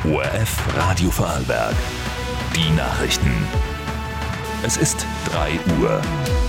ORF Radio Vorarlberg. Die Nachrichten. Es ist 3 Uhr.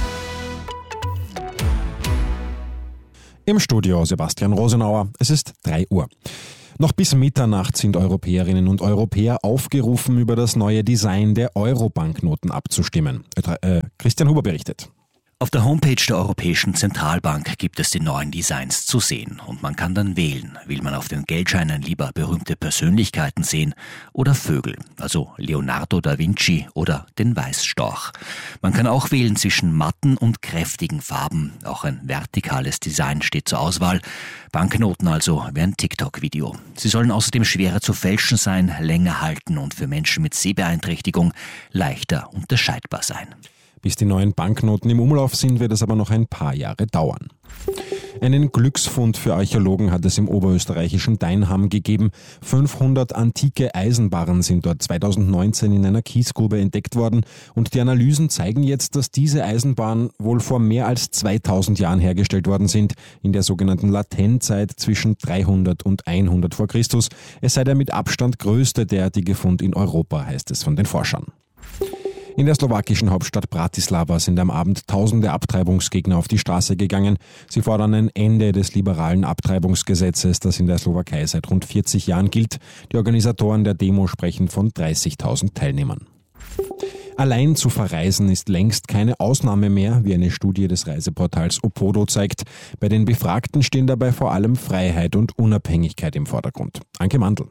Im Studio Sebastian Rosenauer. Es ist 3 Uhr. Noch bis Mitternacht sind Europäerinnen und Europäer aufgerufen, über das neue Design der Euro-Banknoten abzustimmen. Christian Huber berichtet. Auf der Homepage der Europäischen Zentralbank gibt es die neuen Designs zu sehen und man kann dann wählen. Will man auf den Geldscheinen lieber berühmte Persönlichkeiten sehen oder Vögel, also Leonardo da Vinci oder den Weißstorch. Man kann auch wählen zwischen matten und kräftigen Farben. Auch ein vertikales Design steht zur Auswahl. Banknoten also wie ein TikTok-Video. Sie sollen außerdem schwerer zu fälschen sein, länger halten und für Menschen mit Sehbeeinträchtigung leichter unterscheidbar sein. Bis die neuen Banknoten im Umlauf sind, wird es aber noch ein paar Jahre dauern. Einen Glücksfund für Archäologen hat es im oberösterreichischen Deinham gegeben. 500 antike Eisenbarren sind dort 2019 in einer Kiesgrube entdeckt worden. Und die Analysen zeigen jetzt, dass diese Eisenbarren wohl vor mehr als 2000 Jahren hergestellt worden sind, in der sogenannten Latènezeit zwischen 300 und 100 vor Christus. Es sei der mit Abstand größte derartige Fund in Europa, heißt es von den Forschern. In der slowakischen Hauptstadt Bratislava sind am Abend tausende Abtreibungsgegner auf die Straße gegangen. Sie fordern ein Ende des liberalen Abtreibungsgesetzes, das in der Slowakei seit rund 40 Jahren gilt. Die Organisatoren der Demo sprechen von 30.000 Teilnehmern. Allein zu verreisen ist längst keine Ausnahme mehr, wie eine Studie des Reiseportals Opodo zeigt. Bei den Befragten stehen dabei vor allem Freiheit und Unabhängigkeit im Vordergrund. Anke Mandl.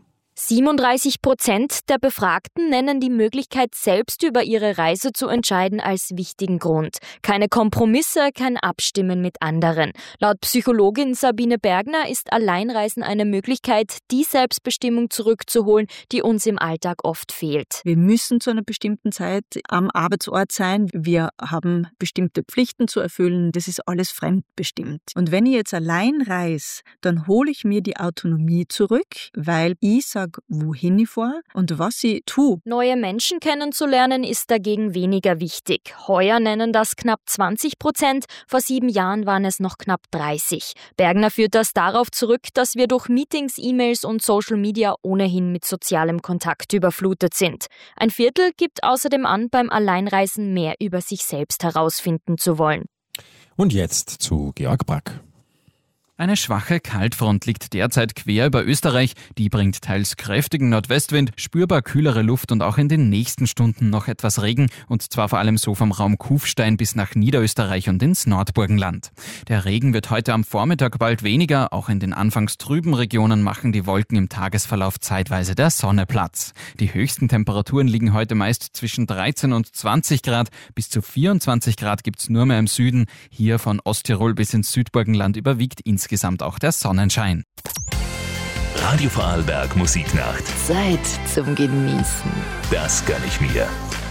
37% der Befragten nennen die Möglichkeit, selbst über ihre Reise zu entscheiden, als wichtigen Grund. Keine Kompromisse, kein Abstimmen mit anderen. Laut Psychologin Sabine Bergner ist Alleinreisen eine Möglichkeit, die Selbstbestimmung zurückzuholen, die uns im Alltag oft fehlt. Wir müssen zu einer bestimmten Zeit am Arbeitsort sein. Wir haben bestimmte Pflichten zu erfüllen. Das ist alles fremdbestimmt. Und wenn ich jetzt allein reise, dann hole ich mir die Autonomie zurück, weil ich sage, wohin ich fahre und was ich tue. Neue Menschen kennenzulernen ist dagegen weniger wichtig. Heuer nennen das knapp 20%, vor 7 Jahren waren es noch knapp 30%. Bergner führt das darauf zurück, dass wir durch Meetings, E-Mails und Social Media ohnehin mit sozialem Kontakt überflutet sind. Ein Viertel gibt außerdem an, beim Alleinreisen mehr über sich selbst herausfinden zu wollen. Und jetzt zu Georg Brack. Eine schwache Kaltfront liegt derzeit quer über Österreich. Die bringt teils kräftigen Nordwestwind, spürbar kühlere Luft und auch in den nächsten Stunden noch etwas Regen. Und zwar vor allem so vom Raum Kufstein bis nach Niederösterreich und ins Nordburgenland. Der Regen wird heute am Vormittag bald weniger. Auch in den anfangs trüben Regionen machen die Wolken im Tagesverlauf zeitweise der Sonne Platz. Die höchsten Temperaturen liegen heute meist zwischen 13 und 20 Grad. Bis zu 24 Grad gibt's nur mehr im Süden. Hier von Osttirol bis ins Südburgenland überwiegt insgesamt auch der Sonnenschein. Radio Vorarlberg Musiknacht. Zeit zum Genießen. Das gönn ich mir.